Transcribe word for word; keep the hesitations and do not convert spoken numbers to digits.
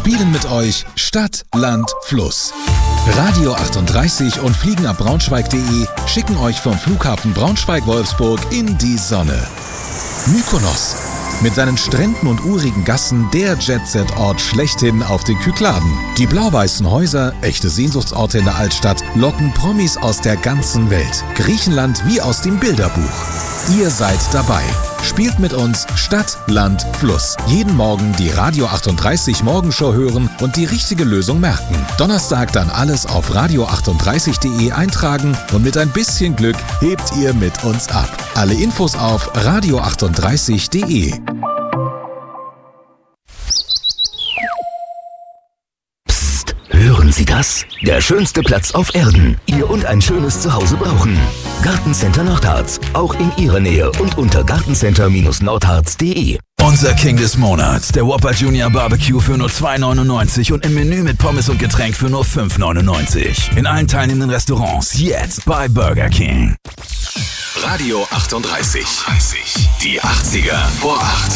spielen mit euch Stadt, Land, Fluss. Radio achtunddreißig und Fliegenab Braunschweig punkt de schicken euch vom Flughafen Braunschweig-Wolfsburg in die Sonne. Mykonos. Mit seinen Stränden und urigen Gassen der Jet-Set-Ort schlechthin auf den Kykladen. Die blau-weißen Häuser, echte Sehnsuchtsorte in der Altstadt, locken Promis aus der ganzen Welt. Griechenland wie aus dem Bilderbuch. Ihr seid dabei. Spielt mit uns Stadt, Land, Fluss. Jeden Morgen die Radio achtunddreißig Morgenshow hören und die richtige Lösung merken. Donnerstag dann alles auf radio achtunddreißig punkt de eintragen und mit ein bisschen Glück hebt ihr mit uns ab. Alle Infos auf radio achtunddreißig punkt de. Psst, hören Sie das? Der schönste Platz auf Erden. Ihr und ein schönes Zuhause brauchen. Gartencenter Nordharz. Auch in Ihrer Nähe und unter gartencenter Nordharz punkt de. Unser King des Monats, der Whopper Junior Barbecue für nur zwei neunundneunzig und im Menü mit Pommes und Getränk für nur fünf neunundneunzig. In allen teilnehmenden Restaurants jetzt bei Burger King. Radio achtunddreißig. Die achtziger vor acht.